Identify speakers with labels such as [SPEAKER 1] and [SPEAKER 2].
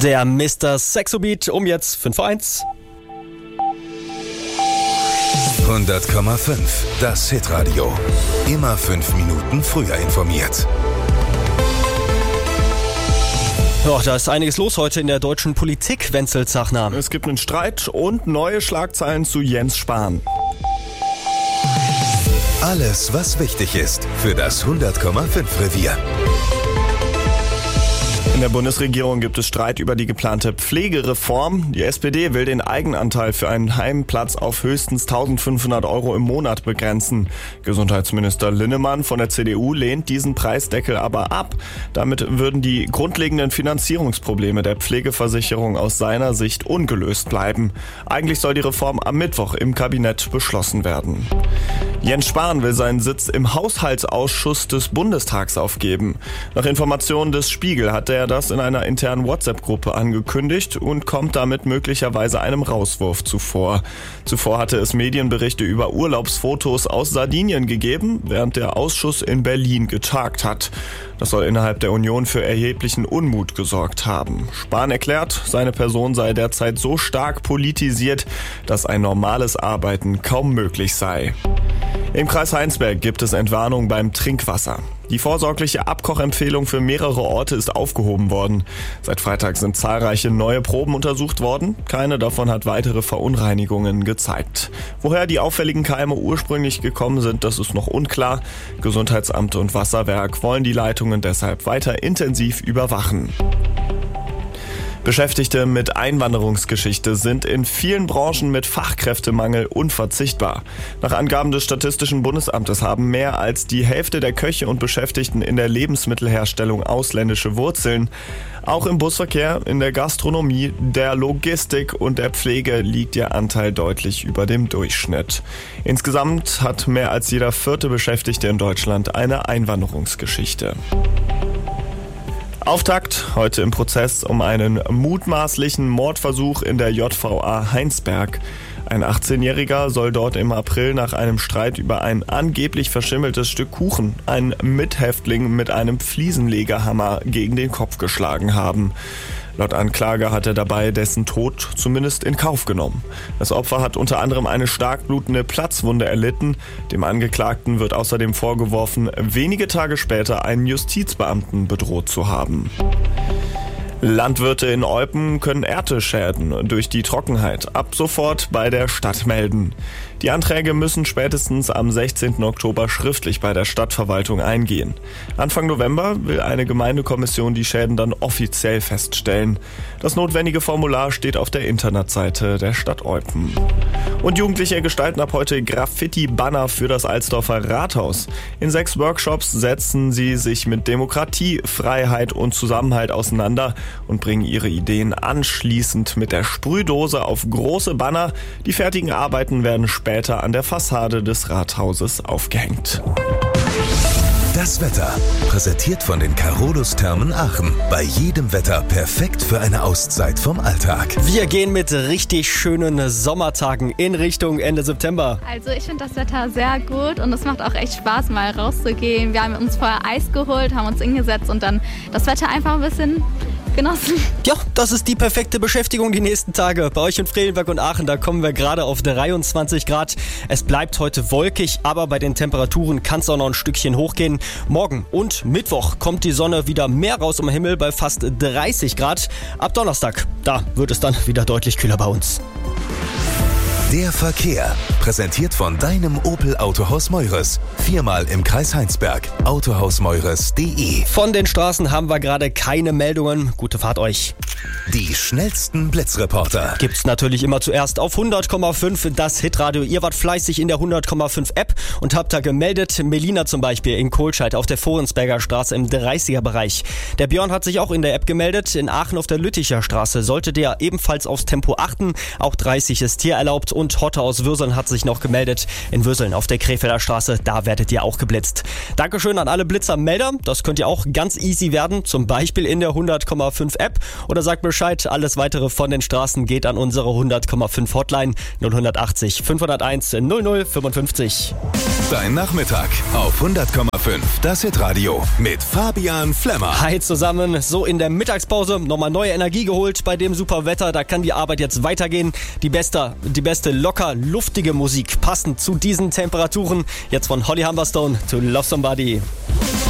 [SPEAKER 1] Der Mr. Sexobeat um jetzt 5:01.
[SPEAKER 2] 100,5. Das Hitradio. Immer 5 Minuten früher informiert.
[SPEAKER 1] Ja, da ist einiges los heute in der deutschen Politik, Wenzel Zachner.
[SPEAKER 3] Es gibt einen Streit und neue Schlagzeilen zu Jens Spahn.
[SPEAKER 2] Alles, was wichtig ist für das 100,5 Revier.
[SPEAKER 3] In der Bundesregierung gibt es Streit über die geplante Pflegereform. Die SPD will den Eigenanteil für einen Heimplatz auf höchstens 1.500 € im Monat begrenzen. Gesundheitsminister Linnemann von der CDU lehnt diesen Preisdeckel aber ab. Damit würden die grundlegenden Finanzierungsprobleme der Pflegeversicherung aus seiner Sicht ungelöst bleiben. Eigentlich soll die Reform am Mittwoch im Kabinett beschlossen werden. Jens Spahn will seinen Sitz im Haushaltsausschuss des Bundestags aufgeben. Nach Informationen des Spiegel hat er das in einer internen WhatsApp-Gruppe angekündigt und kommt damit möglicherweise einem Rauswurf zuvor. Zuvor hatte es Medienberichte über Urlaubsfotos aus Sardinien gegeben, während der Ausschuss in Berlin getagt hat. Das soll innerhalb der Union für erheblichen Unmut gesorgt haben. Spahn erklärt, seine Person sei derzeit so stark politisiert, dass ein normales Arbeiten kaum möglich sei. Im Kreis Heinsberg gibt es Entwarnung beim Trinkwasser. Die vorsorgliche Abkochempfehlung für mehrere Orte ist aufgehoben worden. Seit Freitag sind zahlreiche neue Proben untersucht worden. Keine davon hat weitere Verunreinigungen gezeigt. Woher die auffälligen Keime ursprünglich gekommen sind, das ist noch unklar. Gesundheitsamt und Wasserwerk wollen die Leitungen deshalb weiter intensiv überwachen. Beschäftigte mit Einwanderungsgeschichte sind in vielen Branchen mit Fachkräftemangel unverzichtbar. Nach Angaben des Statistischen Bundesamtes haben mehr als die Hälfte der Köche und Beschäftigten in der Lebensmittelherstellung ausländische Wurzeln. Auch im Busverkehr, in der Gastronomie, der Logistik und der Pflege liegt ihr Anteil deutlich über dem Durchschnitt. Insgesamt hat mehr als jeder 4. Beschäftigte in Deutschland eine Einwanderungsgeschichte. Auftakt heute im Prozess um einen mutmaßlichen Mordversuch in der JVA Heinsberg. Ein 18-Jähriger soll dort im April nach einem Streit über ein angeblich verschimmeltes Stück Kuchen einen Mithäftling mit einem Fliesenlegerhammer gegen den Kopf geschlagen haben. Laut Anklage hat er dabei dessen Tod zumindest in Kauf genommen. Das Opfer hat unter anderem eine stark blutende Platzwunde erlitten. Dem Angeklagten wird außerdem vorgeworfen, wenige Tage später einen Justizbeamten bedroht zu haben. Landwirte in Eupen können Ernteschäden durch die Trockenheit ab sofort bei der Stadt melden. Die Anträge müssen spätestens am 16. Oktober schriftlich bei der Stadtverwaltung eingehen. Anfang November will eine Gemeindekommission die Schäden dann offiziell feststellen. Das notwendige Formular steht auf der Internetseite der Stadt Eupen. Und Jugendliche gestalten ab heute Graffiti-Banner für das Alsdorfer Rathaus. In 6 Workshops setzen sie sich mit Demokratie, Freiheit und Zusammenhalt auseinander und bringen ihre Ideen anschließend mit der Sprühdose auf große Banner. Die fertigen Arbeiten werden später an der Fassade des Rathauses aufgehängt.
[SPEAKER 2] Das Wetter, präsentiert von den Carolus-Thermen Aachen. Bei jedem Wetter perfekt für eine Auszeit vom Alltag.
[SPEAKER 1] Wir gehen mit richtig schönen Sommertagen in Richtung Ende September.
[SPEAKER 4] Also ich finde das Wetter sehr gut und es macht auch echt Spaß, mal rauszugehen. Wir haben uns vorher Eis geholt, haben uns hingesetzt und dann das Wetter einfach ein bisschen genossen.
[SPEAKER 1] Ja, das ist die perfekte Beschäftigung die nächsten Tage. Bei euch in Fredenberg und Aachen, da kommen wir gerade auf 23 Grad. Es bleibt heute wolkig, aber bei den Temperaturen kann es auch noch ein Stückchen hochgehen. Morgen und Mittwoch kommt die Sonne wieder mehr raus am Himmel bei fast 30 Grad. Ab Donnerstag, da wird es dann wieder deutlich kühler bei uns.
[SPEAKER 2] Der Verkehr, präsentiert von deinem Opel Autohaus Meures. 4-mal im Kreis Heinsberg. Autohausmeures.de.
[SPEAKER 1] Von den Straßen haben wir gerade keine Meldungen. Gute Fahrt euch.
[SPEAKER 2] Die schnellsten Blitzreporter
[SPEAKER 1] Gibt's natürlich immer zuerst auf 100,5 das Hitradio. Ihr wart fleißig in der 100,5 App und habt da gemeldet. Melina zum Beispiel in Kohlscheid auf der Forensberger Straße im 30er-Bereich. Der Björn hat sich auch in der App gemeldet. In Aachen auf der Lütticher Straße solltet ihr ebenfalls aufs Tempo achten. Auch 30 ist hier erlaubt. Und Hotte aus Würseln hat sich noch gemeldet. In Würseln auf der Krefelder Straße, da werdet ihr auch geblitzt. Dankeschön an alle Blitzermelder. Das könnt ihr auch ganz easy werden. Zum Beispiel in der 100,5 App. Oder sagt Bescheid, alles weitere von den Straßen geht an unsere 100,5 Hotline 0180 501 0055.
[SPEAKER 2] Dein Nachmittag auf 100,5 das Hitradio mit Fabian Flemmer.
[SPEAKER 1] Hi zusammen, so in der Mittagspause nochmal neue Energie geholt bei dem super Wetter. Da kann die Arbeit jetzt weitergehen. Die beste locker luftige Musik passend zu diesen Temperaturen. Jetzt von Holly Humberstone to Love Somebody.